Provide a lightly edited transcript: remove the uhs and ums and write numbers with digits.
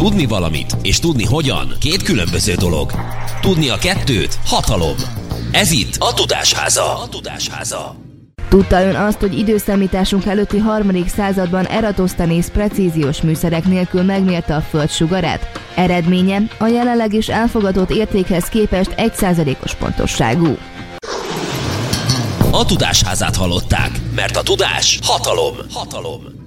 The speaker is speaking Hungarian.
Tudni valamit és tudni hogyan két különböző dolog. Tudni a kettőt hatalom. Ez itt a Tudásháza. Tudta ön azt, hogy időszámításunk előtti 3. században Eratosthenész precíziós műszerek nélkül megmérte a Föld sugarát? Eredménye a jelenleg is elfogadott értékhez képest 1%-os pontosságú. A Tudásházát hallották, mert a tudás hatalom.